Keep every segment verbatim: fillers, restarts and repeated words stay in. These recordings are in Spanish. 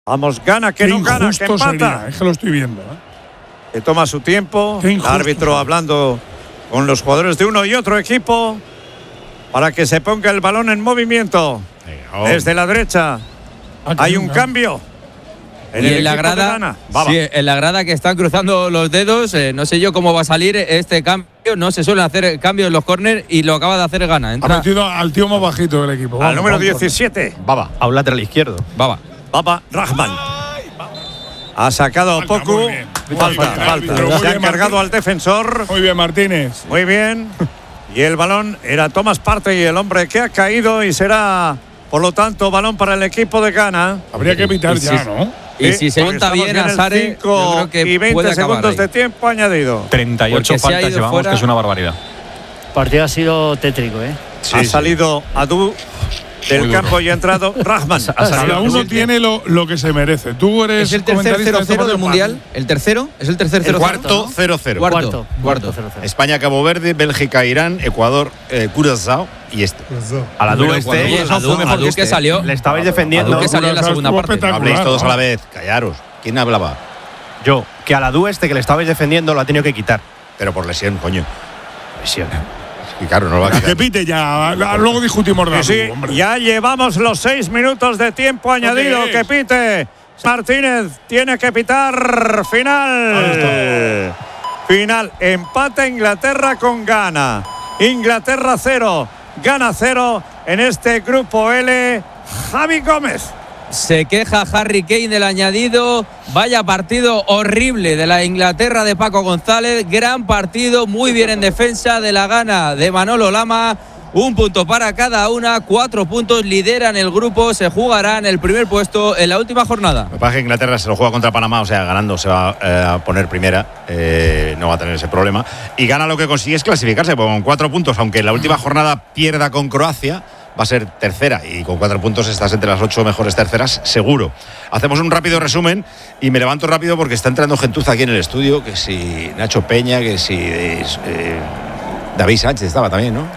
Vamos, gana, que Qué no gana, que empata. Sería, es que lo estoy viendo. ¿eh? Que toma su tiempo. Qué El árbitro hablando con los jugadores de uno y otro equipo para que se ponga el balón en movimiento. Oh. Desde la derecha Ah, hay un no. cambio. En y el en la equipo de grada, Ghana. Baba. sí, en la grada que están cruzando los dedos, eh, no sé yo cómo va a salir este cambio. No se suelen hacer cambios en los córner y lo acaba de hacer Ghana. Ha Entra metido al tío más bajito del equipo. Al Vamos, número vamos, diecisiete. Baba, a un lateral izquierdo. Baba. Baba Rahman. Ha sacado Falta, Poku. muy bien. Muy Falta, bien, falta. árbitro, muy Se ha bien, encargado Martín. al defensor. Muy bien, Martínez. Muy bien. Y el balón era Thomas Partey, y el hombre que ha caído, y será, por lo tanto, balón para el equipo de Ghana. Habría que evitar Y ya, si- ¿no? Y Sí, si se porque monta estamos bien ya en a el Sare, cinco yo creo que y veinte puede acabar segundos ahí. de tiempo añadido. treinta y ocho Porque se ha faltas ido llevamos, fuera. que es una barbaridad. El partido ha sido tétrico, ¿eh? Sí, ha sí. salido Adu del Muy duro. campo y ha entrado Rahman. Ha salido Cada uno Adu. tiene lo, lo que se merece. Tú eres ¿Es el tercer comentarista cero de este cero del partido. Mundial? ¿El tercero? ¿Es el tercer El cero cero? cuarto, ¿no? cero cero. Cuarto. Cuarto, Cuarto. cero cero. España, Cabo Verde, Bélgica, Irán, Ecuador, eh, Curazao y este. A la Pero dúo cuando- este. Adu- fue mejor Adu que este. que salió. Le estabais defendiendo. Adu que salió en la Curazao segunda estuvo parte. espectacular. No habléis todos ¿no? a la vez, callaros. ¿Quién hablaba? Yo, que a la dúo este que le estabais defendiendo lo ha tenido que quitar. Pero por lesión, coño. Lesión. Y claro, no lo va a Que quitar. pite ya. la- Luego discutimos de Sí, Adu, sí, hombre. ya llevamos los seis minutos de tiempo añadido. es? Que pite Martínez, tiene que pitar final. Final, empate Inglaterra con Ghana. Inglaterra cero, Ghana cero en este grupo L. Javi Gómez. Se queja Harry Kane del añadido. Vaya partido horrible de la Inglaterra de Paco González. Gran partido, muy bien en defensa de la Ghana de Manolo Lama. Un punto para cada una, cuatro puntos, lideran el grupo, se jugarán el primer puesto en la última jornada. Lo que pasa es que Inglaterra se lo juega contra Panamá, o sea, ganando se va eh, a poner primera, eh, no va a tener ese problema. Y Ghana lo que consigue es clasificarse, porque con cuatro puntos, aunque en la última jornada pierda con Croacia, va a ser tercera, y con cuatro puntos estás entre las ocho mejores terceras, seguro. Hacemos un rápido resumen y me levanto rápido porque está entrando gentuza aquí en el estudio, que si Nacho Peña, que si eh, David Sánchez estaba también, ¿no?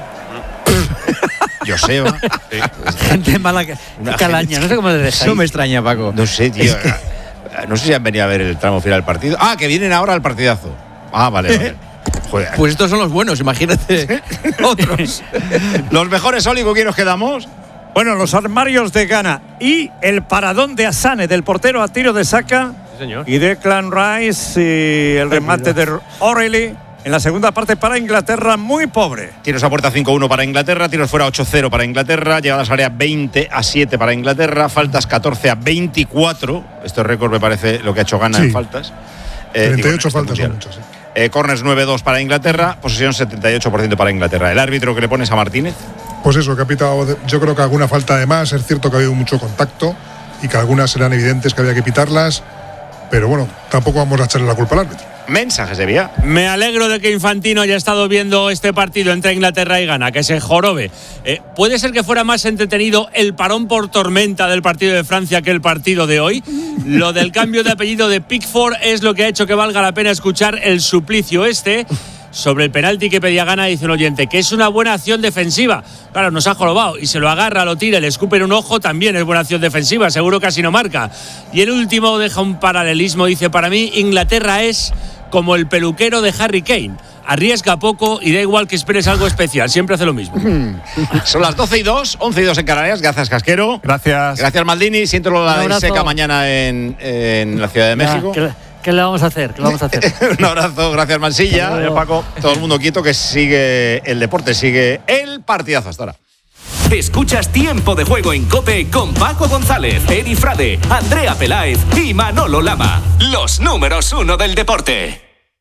Joseba. Sí. Gente mala que Una calaña, gente- no sé cómo le dejáis. Eso me extraña, Paco. No sé, tío. No sé si han venido a ver el tramo final del partido. Ah, que vienen ahora al partidazo. Ah, vale, vale. Joder. Pues estos son los buenos, imagínate otros. Los mejores, Oli, ¿con quién nos quedamos? Bueno, los armarios de Ghana y el paradón de Asane, del portero a tiro de saca. Sí, señor. Y Declan Rice y el remate de O'Reilly en la segunda parte para Inglaterra, muy pobre. Tiros a puerta cinco uno para Inglaterra, tiros fuera ocho cero para Inglaterra, llegadas a área veinte a siete para Inglaterra, faltas catorce a veinticuatro. Esto es récord, me parece, lo que ha hecho Ghana Sí. en faltas. Eh, treinta y digo, en ocho este faltas mundial. son muchas. Sí. Eh, corners nueve dos para Inglaterra, posesión setenta y ocho por ciento para Inglaterra. ¿El árbitro que le pones a Martínez? Pues eso, que ha pitado, de- yo creo que alguna falta de más. Es cierto que ha habido mucho contacto y que algunas serán evidentes que había que pitarlas. Pero bueno, tampoco vamos a echarle la culpa al árbitro. Mensajes de vía. Me alegro de que Infantino haya estado viendo este partido entre Inglaterra y Ghana, que se jorobe. Eh, ¿Puede ser que fuera más entretenido el parón por tormenta del partido de Francia que el partido de hoy? Lo del cambio de apellido de Pickford es lo que ha hecho que valga la pena escuchar el suplicio este. Sobre el penalti que pedía Ghana, dice un oyente, que es una buena acción defensiva. Claro, nos ha jorobado y se lo agarra, lo tira, le escupe en un ojo, también es buena acción defensiva, seguro que así no marca. Y el último deja un paralelismo, dice, para mí Inglaterra es como el peluquero de Harry Kane. Arriesga poco y da igual que esperes algo especial, siempre hace lo mismo. Son las doce y dos, once y dos en Canarias. Gracias, Casquero. Gracias. Gracias, Maldini. Siento lo de Un la abrazo. seca mañana en, en la Ciudad de México. ¿Qué, qué le vamos a hacer? ¿Qué le vamos a hacer? Un abrazo, gracias, Mansilla. Hasta luego. Paco. Todo el mundo quieto, que sigue el deporte, sigue el partidazo hasta ahora. Escuchas Tiempo de Juego en COPE con Paco González, Eri Frade, Andrea Peláez y Manolo Lama. Los números uno del deporte.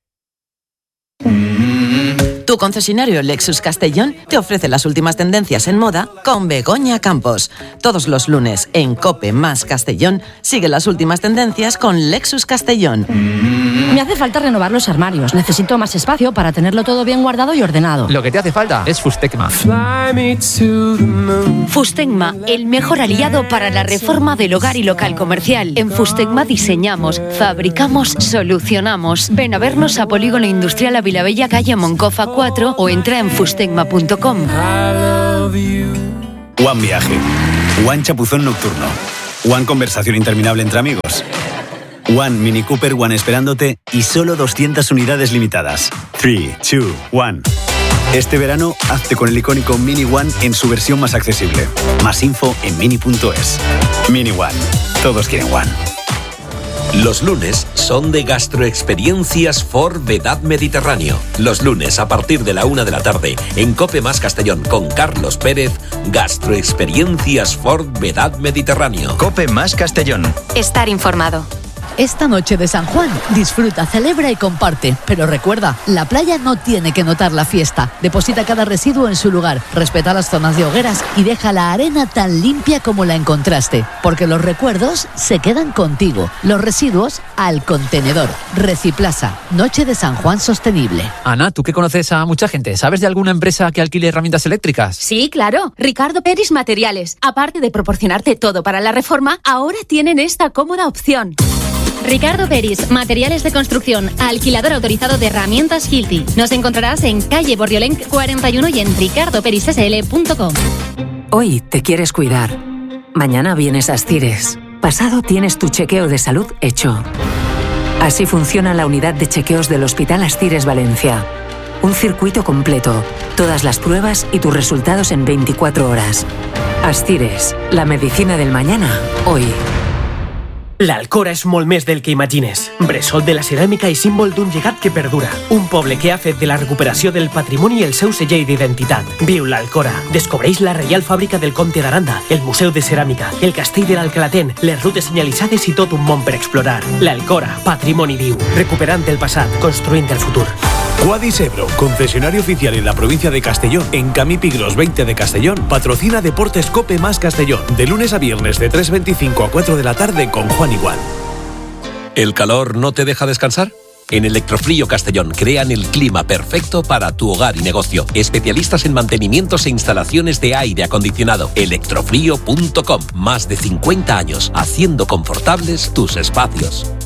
Tu concesionario Lexus Castellón te ofrece las últimas tendencias en moda con Begoña Campos. Todos los lunes en COPE más Castellón sigue las últimas tendencias con Lexus Castellón. Me hace falta renovar los armarios. Necesito más espacio para tenerlo todo bien guardado y ordenado. Lo que te hace falta es Fustecma. Fustecma, el mejor aliado para la reforma del hogar y local comercial. En Fustecma diseñamos, fabricamos, solucionamos. Ven a vernos a Polígono Industrial Avilabella, calle Moncofa cuatro o entra en fustecma punto com. One Viaje. One Chapuzón Nocturno. One conversación interminable entre amigos. One Mini Cooper One esperándote y solo doscientas unidades limitadas. tres, dos, uno. Este verano, hazte con el icónico Mini One en su versión más accesible. Más info en mini punto es. Mini One. Todos quieren One. Los lunes son de Gastroexperiencias Ford Vedad Mediterráneo. Los lunes a partir de la una de la tarde en Cope Más Castellón con Carlos Pérez, Gastroexperiencias Ford Vedad Mediterráneo. Cope Más Castellón. Estar informado. Esta noche de San Juan, disfruta, celebra y comparte. Pero recuerda, la playa no tiene que notar la fiesta. Deposita cada residuo en su lugar, respeta las zonas de hogueras y deja la arena tan limpia como la encontraste. Porque los recuerdos se quedan contigo. Los residuos al contenedor. Reciplasa, Noche de San Juan Sostenible. Ana, tú que conoces a mucha gente, ¿sabes de alguna empresa que alquile herramientas eléctricas? Sí, claro. Ricardo Peris Materiales. Aparte de proporcionarte todo para la reforma, ahora tienen esta cómoda opción. Ricardo Peris, materiales de construcción, alquilador autorizado de herramientas Hilti. Nos encontrarás en calle Bordiolenc cuarenta y uno y en ricardo peris s l punto com. Hoy te quieres cuidar. Mañana vienes a Astires. Pasado tienes tu chequeo de salud hecho. Así funciona la unidad de chequeos del Hospital Astires Valencia. Un circuito completo, todas las pruebas y tus resultados en veinticuatro horas. Astires, la medicina del mañana, hoy. L'Alcora és molt més del que imagines. Bressol de la ceràmica i símbol d'un llegat que perdura. Un poble que ha fet de la recuperació del patrimoni el seu segell d'identitat. Viu l'Alcora. Descobreix la Reial Fàbrica del Comte d'Aranda, el Museu de Ceràmica, el Castell de l'Alcalatén, les rutes senyalitzades i tot un món per explorar. L'Alcora, patrimoni viu. Recuperant el passat, construint el futur. Quadis Ebro, concesionario oficial en la provincia de Castellón, en Camí Pigros veinte de Castellón, patrocina Deportes Cope Más Castellón, de lunes a viernes de tres veinticinco a cuatro de la tarde con Juan Igual. ¿El calor no te deja descansar? En Electrofrío Castellón crean el clima perfecto para tu hogar y negocio. Especialistas en mantenimientos e instalaciones de aire acondicionado. electrofrío punto com. Más de cincuenta años haciendo confortables tus espacios.